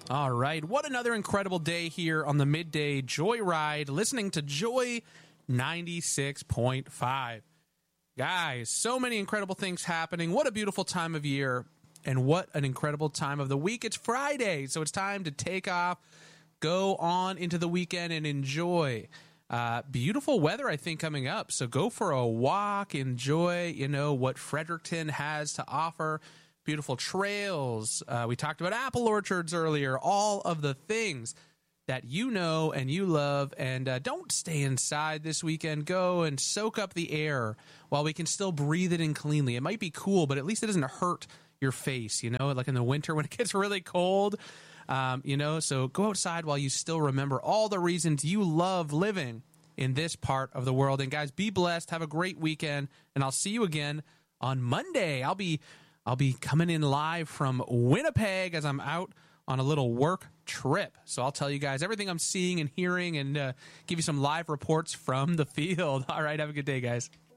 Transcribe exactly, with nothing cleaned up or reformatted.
All right. What another incredible day here on the Midday Joyride, listening to Joy ninety-six point five. Guys, so many incredible things happening. What a beautiful time of year, and what an incredible time of the week. It's Friday, so it's time to take off, go on into the weekend, and enjoy. Uh, beautiful weather, I think, coming up. So go for a walk, enjoy, you know, what Fredericton has to offer. Beautiful trails. Uh, we talked about apple orchards earlier. All of the things that you know and you love. And uh, don't stay inside this weekend. Go and soak up the air while we can still breathe it in cleanly. It might be cool, but at least it doesn't hurt your face, you know, like in the winter when it gets really cold. Um, you know, so go outside while you still remember all the reasons you love living in this part of the world. And guys, be blessed. Have a great weekend. And I'll see you again on Monday. I'll be... I'll be coming in live from Winnipeg as I'm out on a little work trip. So I'll tell you guys everything I'm seeing and hearing and uh, give you some live reports from the field. All right, have a good day, guys.